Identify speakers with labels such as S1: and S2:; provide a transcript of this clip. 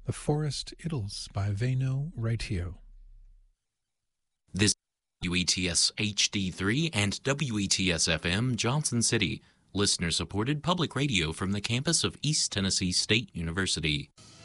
S1: The Forest Idylls by Veino Raitio.
S2: This WETS HD3 and WETS FM Johnson City, listener-supported public radio from the campus of East Tennessee State University.